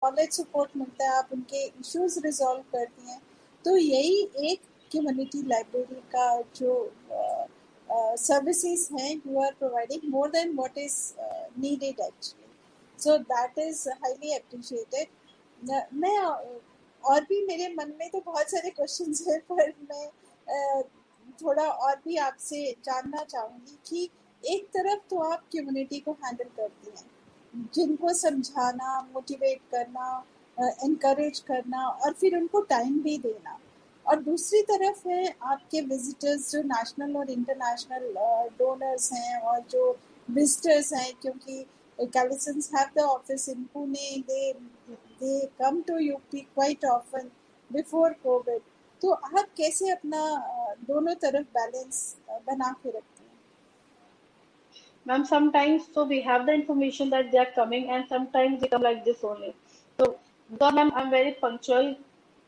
Knowledge support मिलता है, आप उनके इश्यूज रिजॉल्व करती हैं। तो यही एक कम्युनिटी लाइब्रेरी का जो services हैं, you are providing more than what is needed actually. So that is highly appreciated. मैं और भी मेरे मन में तो बहुत सारे क्वेश्चंस हैं, पर मैं थोड़ा और भी आपसे जानना चाहूँगी कि एक तरफ तो आप कम्युनिटी को हैंडल करती हैं, जिनको समझाना, मोटिवेट करना, इनकरेज करना और फिर उनको टाइम भी देना, और दूसरी तरफ है आपके विजिटर्स जो नेशनल और इंटरनेशनल डोनर्स हैं और जो विजिटर्स हैं, क्योंकि Calisons have the office in Pune. They come to UP quite often before COVID. तो आप कैसे अपना दोनों तरफ बैलेंस बना के रखते हैं? Ma'am, sometimes so we have the information that they are coming, and sometimes they come like this only. So, because ma'am, I'm very punctual.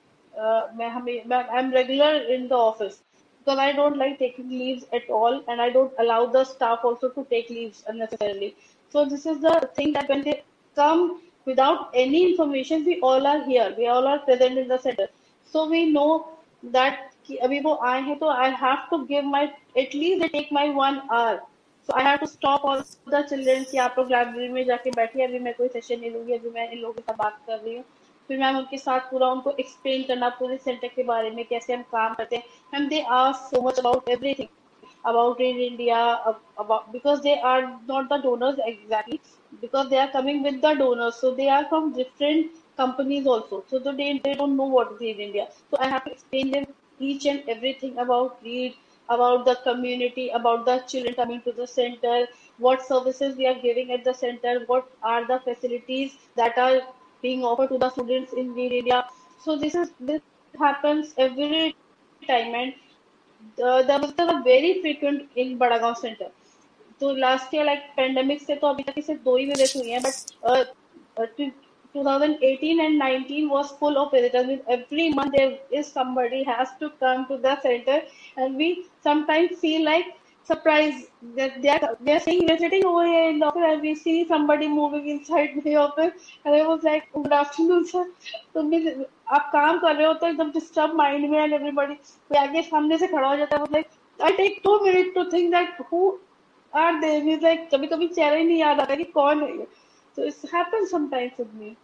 I'm regular in the office because I don't like taking leaves at all, and I don't allow the staff also to take leaves unnecessarily. So this is the thing that when they come without any information, we all are here. We all are present in the center. So we know that कि अभी वो आए हैं, तो I have to give my at least they take my 1 hour. So I have to stop all the children कि आप लोग library में जाके बैठिए, अभी मैं कोई सेशन नहीं लूंगी, अभी मैं इन लोगों के साथ बात कर रही हूँ। फिर मैम उनके साथ पूरा उनको एक्सप्लेन करना पूरे सेंटर के बारे में, कैसे हम काम करते हैं। Ma'am they ask so much about everything about in India, about because they are not the donors exactly, because they are coming with the donors, so they are from different companies also. So they don't know what is in India. So I have to explain them each and everything about READ, about the community, about the children coming to the center, what services we are giving at the center, what are the facilities that are being offered to the students in READ India. So this happens every time, and the visitors are very frequent in Badagaon Center. तो last year like pandemic से तो अभी तक सिर्फ 2 ही visit हुई हैं, but 2018 and 19 was full of visitors. With every month there is somebody has to come to the center, and we sometimes feel like surprised that they are saying we're sitting over here in the office and we see somebody moving inside the office, and I was like, good afternoon sir. तो आप काम कर रहे हो तो एकदम disturb mind में, and everybody कोई आगे सामने से खड़ा हो जाता है, वो like I take 2 minutes to think that who are they, means like कभी कभी चेहरा ही नहीं याद आता कि कौन है ये. So it happens sometimes with me.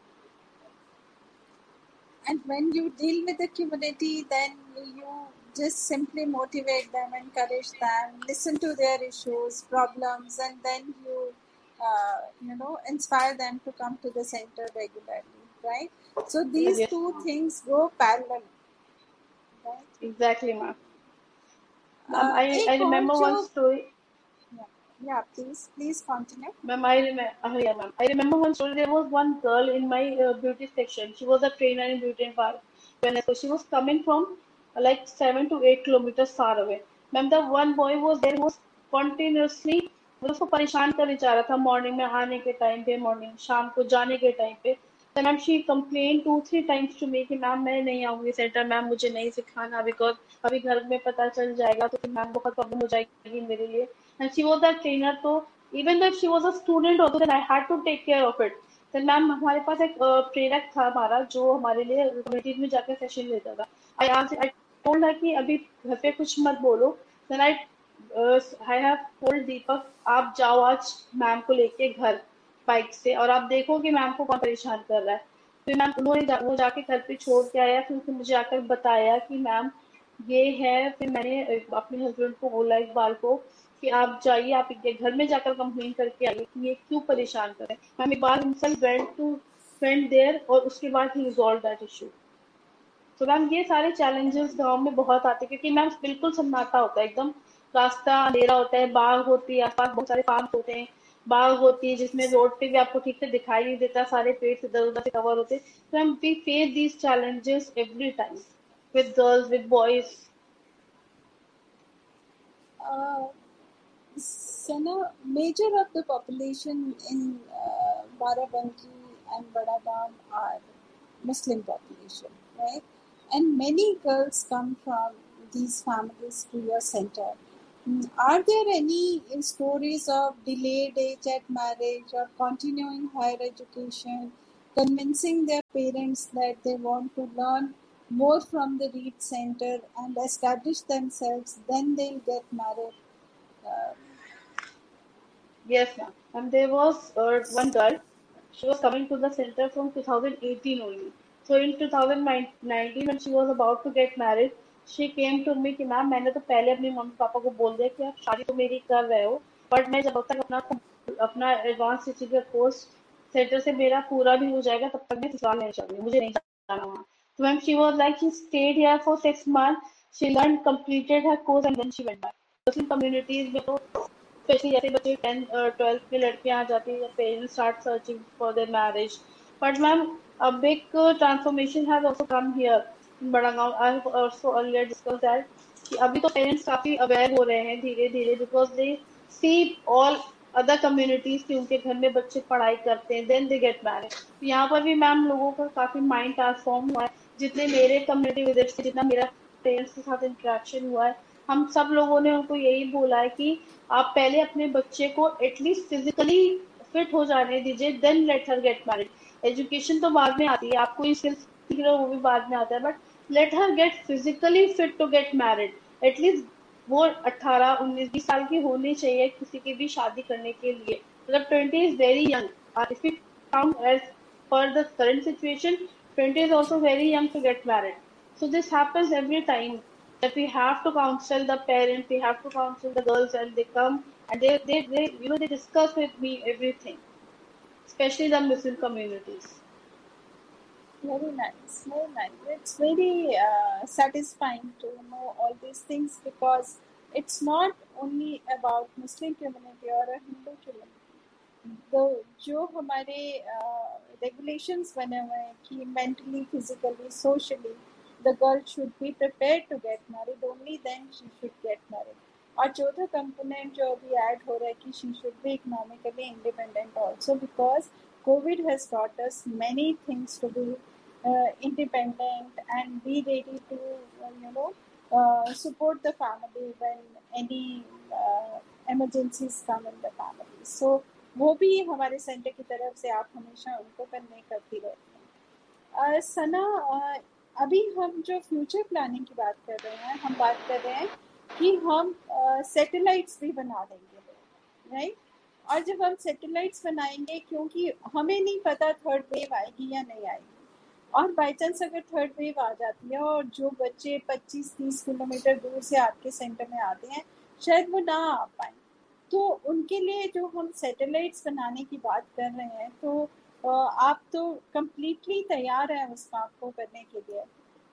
And when you deal with the community, then you just simply motivate them, encourage them, listen to their issues, problems, and then you inspire them to come to the center regularly, right? So these Yes, two things go parallel, right? exactly, ma'am. Ma'am, I एक और remember जो one story. yeah, please continue. Ma'am, yeah, ma'am. I remember one story. There was one girl in my beauty section. She was a trainer in beauty and wellness. So she was coming from like 7 to 8 kilometers far away. Ma'am, the one boy was there who was continuously मतलब उसको परेशान करने जा रहा था, morning में आने के टाइम पे, मॉर्निंग शाम को जाने के टाइम पे. तो ma'am she complain 2-3 times to me कि मैम मैं नहीं आऊंगी सेंटर, मैम मुझे नहीं सिखाना, बिकॉज अभी घर में पता चल जाएगा तो फिर मैम बहुत प्रॉब्लम हो जाएगी मेरे लिए. And she was the trainer, तो even though she was a student also, then I had to take care of it. then ma'am हमारे पास एक प्रेरक था हमारा, जो हमारे लिए कम्युनिटी में जाकर सेशन लेता था. आई टोल्ड हर कि अभी घर पे कुछ मत बोलो. then आई हैव टोल्ड दीपक आप जाओ आज मैम को लेके घर बाइक से, और आप देखो कि मैम को कौन परेशान कर रहा है. फिर मैम वो जाके घर पे छोड़ के आया, फिर उसने मुझे आकर बताया कि मैम ये है. फिर मैंने अपने हस्बैंड को बोला एक बार को कि आप जाइए, आप इनके घर में जाकर कंप्लेन करके आइए कि ये क्यों परेशान कर रहे हैं. हम एक बार हिमसेल्फ वेंट देयर, और उसके बाद ही रिजॉल्व दैट इशू. तो मैम ये सारे चैलेंजेस गांव में बहुत आते हैं, क्योंकि मैम बिल्कुल सन्नाटा होता है, एकदम रास्ता अंधेरा होता है, बाग होती है आसपास, बहुत सारे फार्म होते हैं, बाग होती है जिसमें रोड पे भी आपको ठीक से दिखाई नहीं देता, सारे पेड़ इधर उधर से कवर होते हैं. तो ma'am we face these challenges every time with girls, with boys. Sana, major of the population in Barabanki and Badagaon are Muslim population, right? And many girls come from these families to your center. Are there any stories of delayed age at marriage or continuing higher education convincing their parents that they want to learn more from the Reed Center and establish themselves, then they'll get married. Uh, Yes, ma'am. And there was one girl, she was coming to the center from 2018 only. So in 2019 when she was about to get married, she came to me कि ma'am मैंने तो पहले अपने mummy papa को बोल दिया कि आप शादी तो मेरी कर रहे हो, बट मैं जब तक अपना अपना एडवांस टीचिंग का कोर्स सेंटर से मेरा पूरा भी हो जाएगा तब तक मैं ससुराल नहीं जाऊंगी, मुझे नहीं जाना वहाँ. तो ma'am she was like she state here for 6 months, she learn completed her course and then she went back. Muslim communities में तो स्पेशली जैसे बच्चे 10th 12th में लड़कियां आ जाती है, parents start searching for their marriage. But ma'am अब एक transformation has also come here in Badagaon. I have also earlier discuss that कि अभी तो पेरेंट्स काफी अवेयर हो रहे हैं धीरे धीरे, because they see all other communities की उनके घर में बच्चे पढ़ाई करते हैं, देन दे गेट मैरिड. यहाँ पर भी मैम लोगों का काफी माइंड ट्रांसफॉर्म हुआ है. जितने मेरे कम्युनिटी विजिट से, जितना मेरा पेरेंट्स के साथ इंटरेक्शन हुआ है, हम सब लोगों ने उनको यही बोला है कि आप पहले अपने बच्चे को एटलीस्ट फिजिकली फिट हो जाने दीजिए, then let her get married. Education तो बाद में आती है, आप कोई स्किल्स सीख रहे हो वो भी बाद में आता है, but let her gate physically fit to get married. At least वो 18 19 20 साल की होनी चाहिए किसी की भी शादी करने के लिए. मतलब 20 is very young. If you count as per the current situation, 20 is also very young to get married. So this happens every time that we have to counsel the parents, we have to counsel the girls, and they come and they they discuss with me everything, especially the Muslim communities. Very nice, very nice. It's very satisfying to know all these things because it's not only about Muslim community or a Hindu community. जो हमारे regulations बने हुए हैं कि mentally, physically, socially, the girl should be prepared to get married. Only then she should get married. और चौथा component जो अभी add हो रहा है कि she should be economically independent also because COVID has taught us many things to be independent and be ready to support the family when any emergencies come in the family. So वो भी हमारे centre की तरफ से आप हमेशा उनको convey करती रहती हैं. सना, अभी हम जो फ्यूचर प्लानिंग की बात कर रहे हैं, हम बात कर रहे हैं कि हम सैटेलाइट्स भी बना देंगे, राइट? और जब हम सैटेलाइट्स बनाएंगे, क्योंकि हमें नहीं पता थर्ड वेव आएगी या नहीं आएगी, और बाई चांस अगर थर्ड वेव आ जाती है और जो बच्चे 25-30 किलोमीटर दूर से आपके सेंटर में आते हैं शायद वो ना आ पाए, तो उनके लिए जो हम सैटेलाइट्स बनाने की बात कर रहे हैं, तो आप तो कम्प्लीटली तैयार हैं उस काम को करने के लिए.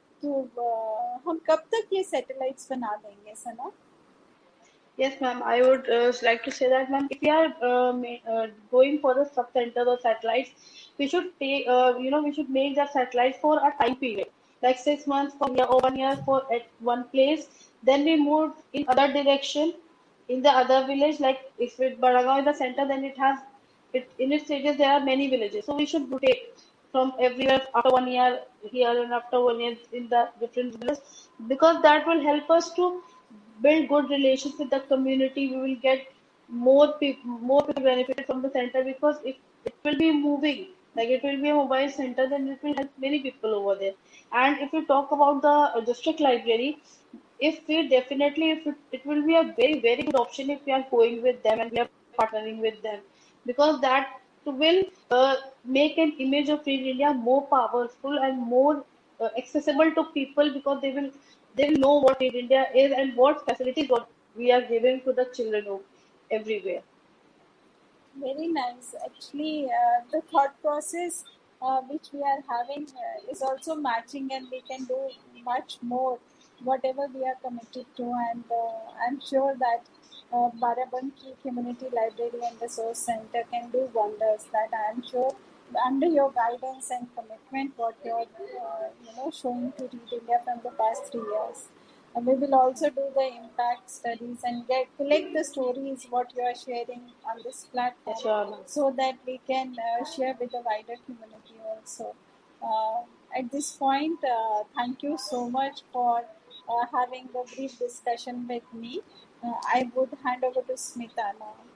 तो हम कब तक ये सैटेलाइट्स बना देंगे सना? Yes, ma'am. I would like to say that, ma'am, if we are going for the sub centers or satellites, we should take, we should make that satellites for a time period, like 6 months for year or 1 year for at one place. Then we move in other direction in the other village. Like if it Baragaon is the center, then it has it in its stages there are many villages. So we should rotate from everywhere after 1 year here and after 1 year in the different villages, because that will help us to build good relations with the community. We will get more people benefited from the center, because if it will be moving, like it will be a mobile center, then it will help many people over there. And if we talk about the district library, if we definitely, if it will be a very very good option if we are going with them and we are partnering with them, because that will make an image of Free India more powerful and more accessible to people, because they will know what Free India is and what facilities what we are giving to the children of everywhere. Very nice. Actually, the thought process which we are having is also matching, and we can do much more whatever we are committed to. And I'm sure that Barabanki Community Library and Resource Center can do wonders. That I'm sure under your guidance and commitment, what you're showing to Read India from the past 3 years. We will also do the impact studies and collect the stories what you are sharing on this platform, Sure. so that we can share with the wider community also. At this point, thank you so much for having a brief discussion with me. I would hand over to Smita now.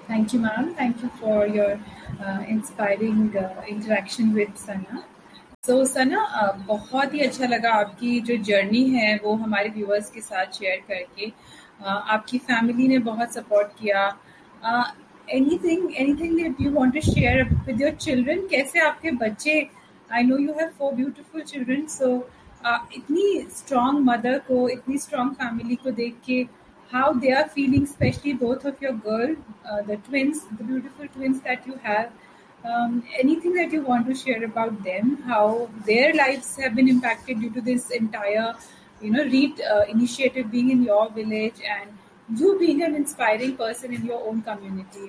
Thank you, ma'am. Thank you for your inspiring interaction with Sana. So Sana, बहुत ही अच्छा लगा आपकी जो journey है वो हमारे viewers के साथ शेयर करके. आपकी फैमिली ने बहुत सपोर्ट किया. Anything that you want to share with your children? कैसे आपके बच्चे? I know you have 4 beautiful children, so इतनी strong mother को, इतनी strong family को देख के how they are feeling, especially both of your girl, the twins, the beautiful twins that you have. Anything that you want to share about them, how their lives have been impacted due to this entire, READ initiative being in your village and you being an inspiring person in your own community.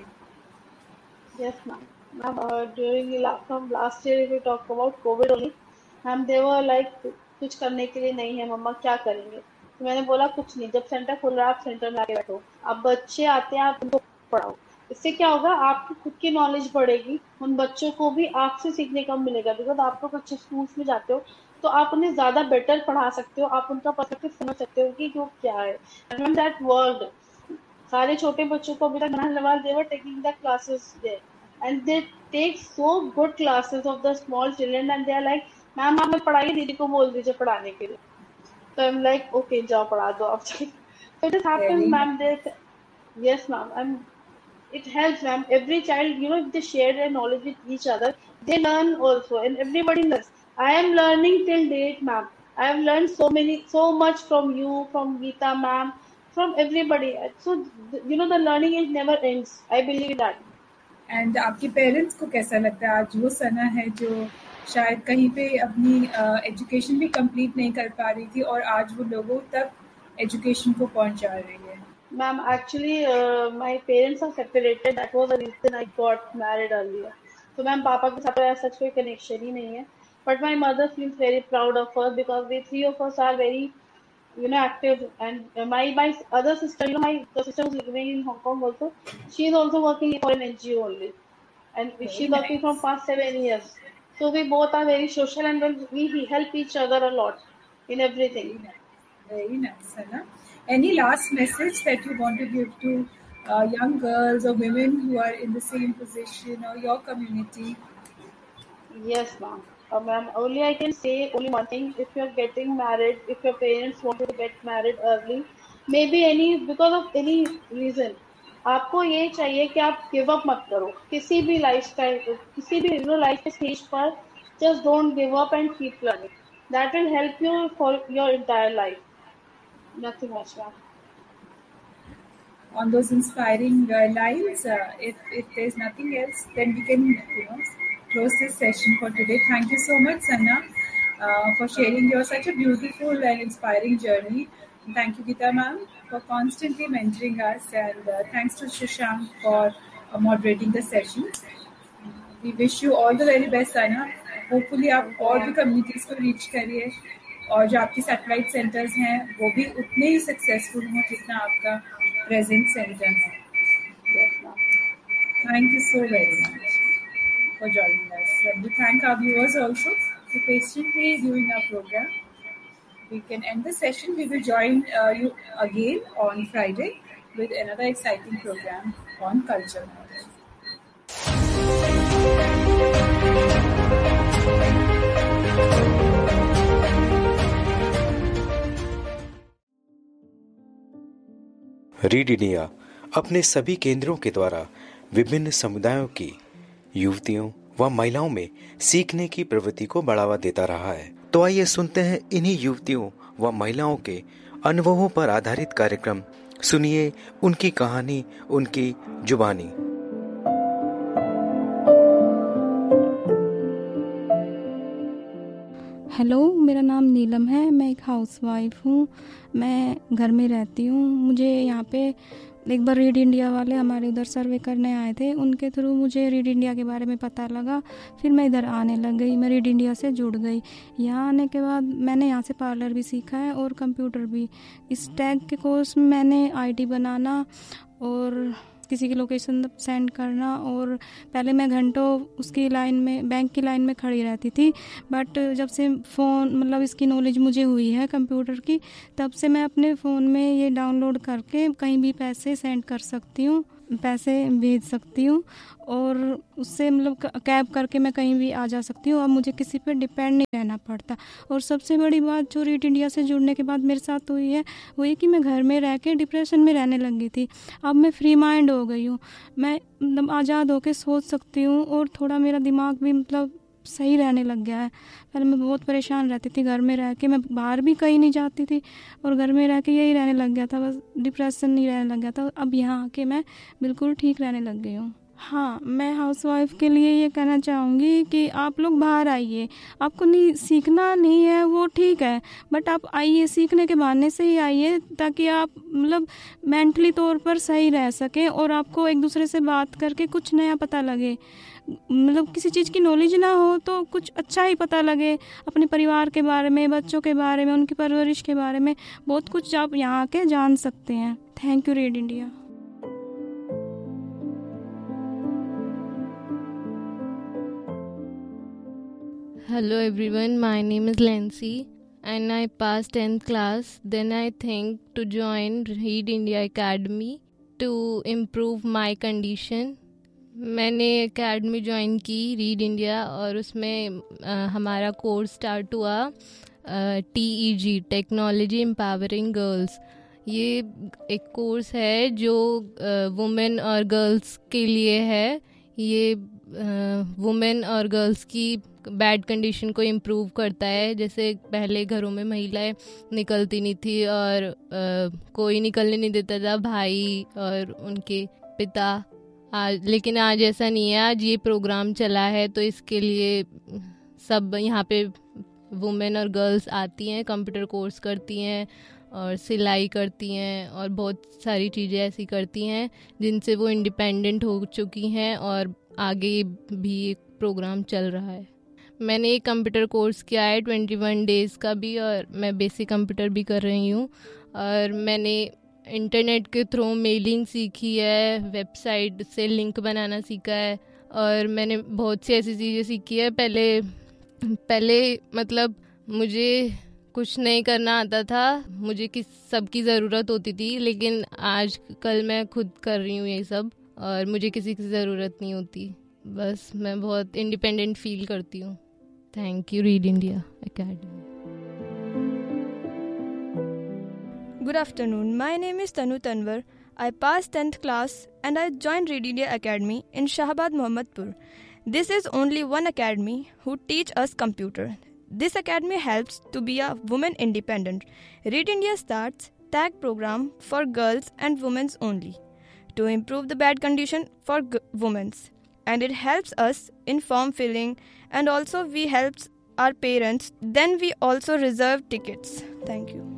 Yes, ma'am. Ma'am, from last year, if we talk about COVID only, ma'am, they were like कुछ करने के लिए नहीं है मम्मा, क्या करेंगे? तो मैंने बोला कुछ नहीं, जब सेंटर खुल रहा है आप सेंटर में आके बैठो, अब बच्चे आते हैं आप उनको पढ़ाओ. इससे क्या होगा, आपकी खुद की नॉलेज बढ़ेगी, उन बच्चों को भी आपसे सीखने का मिलेगा. बिकॉज आप लोग अच्छे स्कूल्स में जाते हो तो आप उन्हें ज्यादा बेटर पढ़ा सकते हो, आप उनका पर्सपेक्टिव समझ सकते हो कि वो क्या है. एंड दैट वर्ल्ड, सारे छोटे बच्चों को अभी तक they were taking the classes there, and they take so good classes of the small children, and they are like, ma'am आप पढ़ाइए, दीदी को बोल दीजिए पढ़ाने के लिए. So I'm like, okay, जाओ पढ़ा दो आप. So it happens, Very ma'am. nice. Yes, ma'am. It helps, ma'am. Every child, if they share their knowledge with each other, they learn also, and everybody learns. I am learning till date, ma'am. I have learned so much from you, from Geeta, ma'am, from everybody. So, the learning is never ends. I believe in that. And आपके parents को कैसा लगता है आज वो सना है जो शायद कहीं पे अपनी एजुकेशन भी कंप्लीट नहीं कर पा रही थी और आज वो लोगों तक एजुकेशन को पहुंचा रही है? Ma'am, actually, my parents are separated. That was the reason I got married earlier. So, ma'am, पापा के साथ ऐसा कोई connection ही नहीं है. But my mother feels very proud of us because we three of us are very, active. And my other sister, my sister who's living in Hong Kong also, she's also working for an NGO only, and Very she's working from nice. past 7 years. So we both are very social, and then we help each other a lot in everything. Very nice. Very nice, Sana. Any last message that you want to give to young girls or women who are in the same position or your community? Yes, ma'am. Ma'am, only I can say only one thing. If you're getting married, if your parents want you to get married early, maybe because of any reason, आपको ये चाहिए कि आप give up मत करो किसी भी किसी भी लाइफ के स्टेज पर. Just don't give up and keep learning. That will help you for your entire life. Nothing much, ma'am. On those inspiring lines, if there's nothing else, then we can close this session for today. Thank you so much, Sana, for sharing your such a beautiful and inspiring journey. And thank you, Geeta ma'am, for constantly mentoring us, and thanks to Shashank for moderating the session. We wish you all the very best, Sana. Hopefully आप और भी communities को reach करिए और जो आपकी satellite centers हैं वो भी उतने ही successful हों जितना आपका present center है. Yes, ma'am. Thank you so very much for joining us. And we thank our viewers also for patiently viewing our program. We can end the session. We will join you again on Friday with another exciting program on culture. Read India अपने सभी केंद्रों के द्वारा विभिन्न समुदायों की युवतियों व महिलाओं में सीखने की प्रवृत्ति को बढ़ावा देता रहा है. तो आइए सुनते हैं इन्हीं युवतियों व महिलाओं के अनुभवों पर आधारित कार्यक्रम. सुनिए उनकी कहानी, उनकी जुबानी. हेलो, मेरा नाम नीलम है. मैं एक हाउसवाइफ हूँ. मैं घर में रहती हूँ. मुझे यहाँ पे एक बार रीड इंडिया वाले हमारे उधर सर्वे करने आए थे. उनके थ्रू मुझे रीड इंडिया के बारे में पता लगा. फिर मैं इधर आने लग गई. मैं रीड इंडिया से जुड़ गई. यहाँ आने के बाद मैंने यहाँ से पार्लर भी सीखा है और कंप्यूटर भी. इस टैग के कोर्स में मैंने आईडी बनाना और किसी की लोकेशन सेंड करना, और पहले मैं घंटों उसकी लाइन में, बैंक की लाइन में खड़ी रहती थी. बट जब से फ़ोन इसकी नॉलेज मुझे हुई है कंप्यूटर की, तब से मैं अपने फ़ोन में ये डाउनलोड करके कहीं भी पैसे सेंड कर सकती हूँ. पैसे भेज सकती हूँ और उससे मतलब कैब करके मैं कहीं भी आ जा सकती हूँ। अब मुझे किसी पे डिपेंड नहीं रहना पड़ता। और सबसे बड़ी बात जो रीड इंडिया से जुड़ने के बाद मेरे साथ हुई है वो ये कि मैं घर में रह के डिप्रेशन में रहने लगी थी। अब मैं फ्री माइंड हो गई हूँ, मैं मतलब आज़ाद होकर सोच सकती हूँ और थोड़ा मेरा दिमाग भी मतलब सही रहने लग गया है। पहले मैं बहुत परेशान रहती थी घर में रह के, मैं बाहर भी कहीं नहीं जाती थी और घर में रह के यही रहने लग गया था, बस डिप्रेशन नहीं रहने लग गया था। अब यहाँ आके मैं बिल्कुल ठीक रहने लग गई हूँ। हाँ, मैं हाउसवाइफ के लिए ये कहना चाहूँगी कि आप लोग बाहर आइए। आपको नहीं सीखना नहीं है वो ठीक है, बट आप आइए, सीखने के बहाने से ही आइए ताकि आप मतलब मेंटली तौर पर सही रह सकें और आपको एक दूसरे से बात करके कुछ नया पता लगे। मतलब किसी चीज़ की नॉलेज ना हो तो कुछ अच्छा ही पता लगे, अपने परिवार के बारे में, बच्चों के बारे में, उनकी परवरिश के बारे में बहुत कुछ आप यहाँ आके जान सकते हैं। Thank you read India. Hello everyone, my name is Lancy and I passed 10th class. Then I think to join Read India Academy to improve my condition. मैंने एकेडमी ज्वाइन की रीड इंडिया और उसमें हमारा course start हुआ TEG technology empowering girls. ये एक course है जो वुमेन और गर्ल्स के लिए है। ये वुमेन और गर्ल्स की बैड कंडीशन को इम्प्रूव करता है। जैसे पहले घरों में महिलाएं निकलती नहीं थी और कोई निकलने नहीं देता था, भाई और उनके पिता। लेकिन आज ऐसा नहीं है। आज ये प्रोग्राम चला है तो इसके लिए सब यहाँ पे वुमेन और गर्ल्स आती हैं, कंप्यूटर कोर्स करती हैं और सिलाई करती हैं और बहुत सारी चीज़ें ऐसी करती हैं जिनसे वो इंडिपेंडेंट हो चुकी हैं और आगे भी एक प्रोग्राम चल रहा है। मैंने एक कंप्यूटर कोर्स किया है 21 डेज़ का भी और मैं बेसिक कंप्यूटर भी कर रही हूँ। और मैंने इंटरनेट के थ्रू मेलिंग सीखी है, वेबसाइट से लिंक बनाना सीखा है और मैंने बहुत सी ऐसी चीज़ें सीखी है। पहले मतलब मुझे कुछ नहीं करना आता था, मुझे सबकी ज़रूरत होती थी, लेकिन आज कल मैं खुद कर रही हूँ ये सब और मुझे किसी की ज़रूरत नहीं होती। बस मैं बहुत इंडिपेंडेंट फील करती हूँ। Thank you read India academy. Good afternoon. My name is Tanu Tanwar. I passed 10th class and I joined Read India Academy in Shahabad, Mohammadpur. This is only one academy who teach us computer. This academy helps to be a woman independent. Read India starts tag program for girls and women only to improve the bad condition for women. And it helps us in form filling and also we helps our parents. Then we also reserve tickets. Thank you.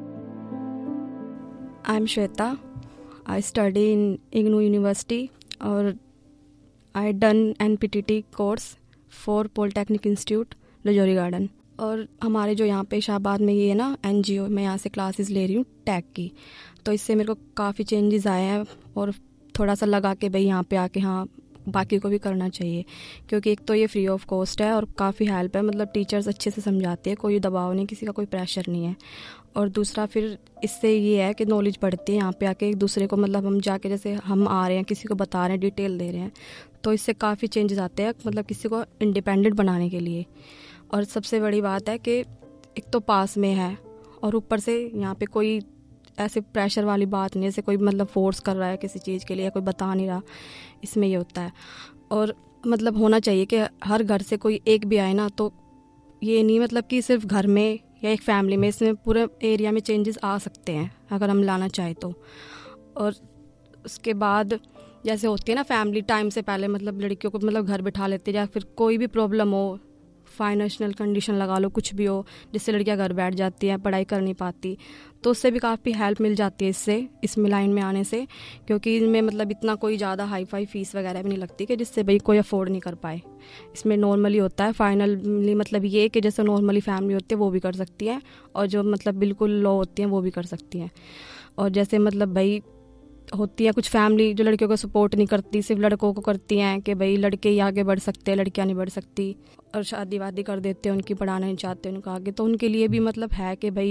I'm Shweta. I study in IGNOU University और I done NPTT course for Polytechnic Institute, Rajouri garden. और हमारे जो यहाँ पे शाहबाद में ये है ना NGO, मैं यहाँ से क्लासेस ले रही हूँ टैग की, तो इससे मेरे को काफ़ी चेंजेस आए हैं और थोड़ा सा लगा के भाई यहाँ पे आके हाँ बाकी को भी करना चाहिए, क्योंकि एक तो ये फ्री ऑफ कॉस्ट है और काफ़ी हेल्प है। मतलब टीचर्स अच्छे से समझाते हैं, कोई दबाव नहीं, किसी का कोई प्रेशर नहीं है। और दूसरा फिर इससे ये है कि नॉलेज बढ़ती है यहाँ पे आके एक दूसरे को, मतलब हम जाके जैसे हम आ रहे हैं किसी को बता रहे हैं, डिटेल दे रहे हैं, तो इससे काफ़ी चेंजेस आते हैं मतलब किसी को इंडिपेंडेंट बनाने के लिए। और सबसे बड़ी बात है कि एक तो पास में है और ऊपर से यहाँ पे कोई ऐसे प्रेशर वाली बात नहीं, जैसे कोई मतलब फोर्स कर रहा है किसी चीज़ के लिए, कोई बता नहीं रहा, इसमें ये होता है। और मतलब होना चाहिए कि हर घर से कोई एक भी आए ना, तो ये नहीं मतलब कि सिर्फ घर में या एक फैमिली में, इसमें पूरे एरिया में चेंजेस आ सकते हैं अगर हम लाना चाहें तो। और उसके बाद जैसे होती है ना फैमिली टाइम से पहले मतलब लड़कियों को मतलब घर बिठा लेते हैं, या फिर कोई भी प्रॉब्लम हो, फाइनेंशियल कंडीशन लगा लो, कुछ भी हो, जिससे लड़कियां घर बैठ जाती हैं, पढ़ाई कर नहीं पाती, तो उससे भी काफ़ी हेल्प मिल जाती है इसमें लाइन में आने से, क्योंकि इनमें मतलब इतना कोई ज़्यादा हाई फाई फीस वगैरह भी नहीं लगती कि जिससे भाई कोई अफोर्ड नहीं कर पाए। इसमें नॉर्मली होता है फाइनली, मतलब ये कि जैसे नॉर्मली फैमिली होती है वो भी कर सकती है और जो मतलब बिल्कुल लो होती हैं वो भी कर सकती हैं। और जैसे मतलब भाई होती है कुछ फैमिली जो लड़कियों को सपोर्ट नहीं करती, सिर्फ लड़कों को करती हैं कि भाई लड़के ही आगे बढ़ सकते हैं, लड़कियां नहीं बढ़ सकती, और शादी वादी कर देते हैं, उनकी पढ़ाना नहीं चाहते उनको आगे, तो उनके लिए भी मतलब है कि भाई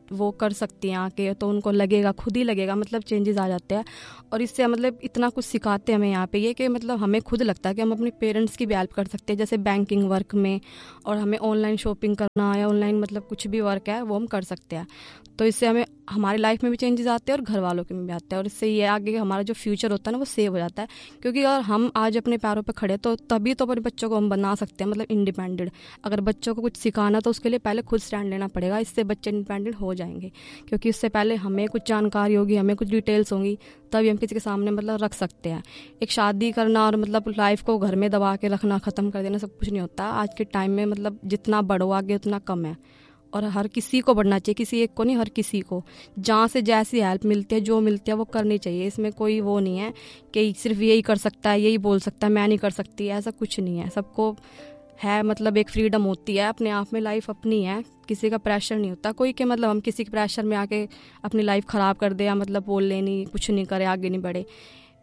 वो कर सकती हैं आके, तो उनको लगेगा, खुद ही लगेगा, मतलब चेंजेस आ जाते हैं। और इससे मतलब इतना कुछ सिखाते हैं हमें यहाँ पे ये कि मतलब हमें खुद लगता है कि हम अपने पेरेंट्स की भी हेल्प कर सकते हैं, जैसे बैंकिंग वर्क में, और हमें ऑनलाइन शॉपिंग करना या ऑनलाइन मतलब कुछ भी वर्क है वो हम कर सकते हैं। तो इससे हमें हमारी लाइफ में भी चेंजेस आते हैं और घर वालों के में भी आते हैं, और इससे ये आगे हमारा जो फ्यूचर होता है ना वो सेव हो जाता है। क्योंकि अगर हम आज अपने पैरों पर खड़े तो तभी तो अपने बच्चों को हम बना सकते हैं, मतलब इंडिपेंडेंट। अगर बच्चों को कुछ सिखाना तो उसके लिए पहले खुद स्टैंड लेना पड़ेगा, इससे बच्चे इंडिपेंडेंट हो जाएंगे। क्योंकि इससे पहले हमें कुछ जानकारी होगी, हमें कुछ डिटेल्स होंगी, तभी हम किसी के सामने मतलब रख सकते हैं। एक शादी करना और मतलब लाइफ को घर में दबा के रखना, ख़त्म कर देना सब कुछ नहीं होता। आज के टाइम में मतलब जितना बढ़ो आगे उतना कम है, और हर किसी को बढ़ना चाहिए, किसी एक को नहीं, हर किसी को जहाँ से जैसी हेल्प मिलती है, जो मिलती है वो करनी चाहिए। इसमें कोई वो नहीं है कि सिर्फ यही कर सकता है, यही बोल सकता है, मैं नहीं कर सकती, ऐसा कुछ नहीं है। सबको है मतलब एक फ्रीडम होती है अपने आप में, लाइफ अपनी है, किसी का प्रेशर नहीं होता कोई के मतलब हम किसी के प्रेशर में आके अपनी लाइफ ख़राब कर दे या मतलब बोल ले नहीं, कुछ नहीं करे, आगे नहीं बढ़े।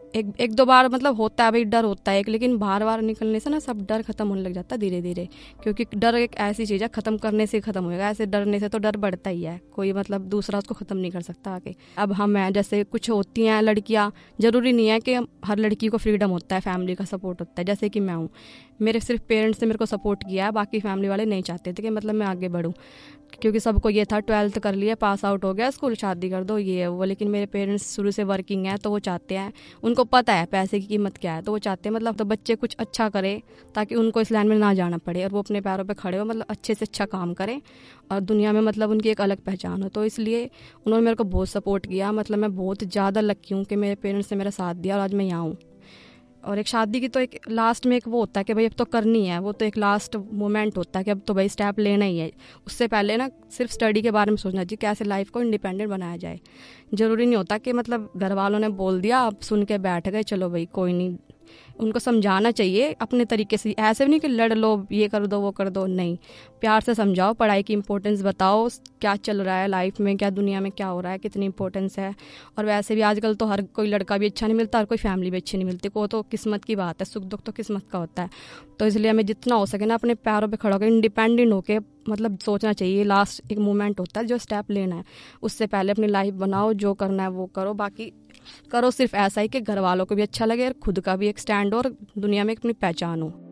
एक दो बार मतलब होता है भाई, डर होता है एक, लेकिन बार बार निकलने से ना सब डर खत्म होने लग जाता है धीरे धीरे। क्योंकि डर एक ऐसी चीज़ है, ख़त्म करने से ख़त्म होएगा, ऐसे डरने से तो डर बढ़ता ही है, कोई मतलब दूसरा उसको ख़त्म नहीं कर सकता आके। अब हम हैं जैसे कुछ होती हैं लड़कियां, ज़रूरी नहीं है कि हर लड़की को फ्रीडम होता है, फैमिली का सपोर्ट होता है। जैसे कि मैं हूँ, मेरे सिर्फ पेरेंट्स ने मेरे को सपोर्ट किया है, बाकी फैमिली वाले नहीं चाहते थे कि मतलब मैं आगे बढ़ूँ। क्योंकि सबको ये था 12th कर लिया, पास आउट हो गया, स्कूल शादी कर दो, ये है वो। लेकिन मेरे पेरेंट्स शुरू से वर्किंग है, तो वो चाहते हैं, उनको पता है पैसे की कीमत क्या है, तो वो चाहते हैं मतलब तो बच्चे कुछ अच्छा करें ताकि उनको इस लाइन में ना जाना पड़े, और वो अपने पैरों पे खड़े हो, मतलब अच्छे से अच्छा काम करें और दुनिया में मतलब उनकी एक अलग पहचान हो। तो इसलिए उन्होंने मेरे को बहुत सपोर्ट किया। मतलब मैं बहुत ज़्यादा लकी हूँ कि मेरे पेरेंट्स ने मेरा साथ दिया और आज मैं यहाँ हूँ। और एक शादी की तो एक लास्ट में एक वो होता है कि भाई अब तो करनी है, वो तो एक लास्ट मोमेंट होता है कि अब तो भाई स्टेप लेना ही है। उससे पहले ना सिर्फ स्टडी के बारे में सोचना चाहिए, कैसे लाइफ को इंडिपेंडेंट बनाया जाए। ज़रूरी नहीं होता कि मतलब घर वालों ने बोल दिया आप सुन के बैठ गए, चलो भाई कोई नहीं। उनको समझाना चाहिए अपने तरीके से, ऐसे भी नहीं कि लड़ लो, ये कर दो वो कर दो, नहीं, प्यार से समझाओ, पढ़ाई की इंपॉर्टेंस बताओ, क्या चल रहा है लाइफ में, क्या दुनिया में क्या हो रहा है, कितनी इंपॉर्टेंस है। और वैसे भी आजकल तो हर कोई लड़का भी अच्छा नहीं मिलता और कोई फैमिली भी अच्छी नहीं मिलती, को तो किस्मत की बात है, सुख दुख तो किस्मत का होता है। तो इसलिए हमें जितना हो सके ना अपने पैरों पर खड़ा होकर इंडिपेंडेंट होकर मतलब सोचना चाहिए। लास्ट एक मोमेंट होता है जो स्टेप लेना है, उससे पहले अपनी लाइफ बनाओ, जो करना है वो करो, बाकी करो सिर्फ ऐसा ही कि घर वालों को भी अच्छा लगे और खुद का भी एक स्टैंड हो और दुनिया में अपनी पहचान हो।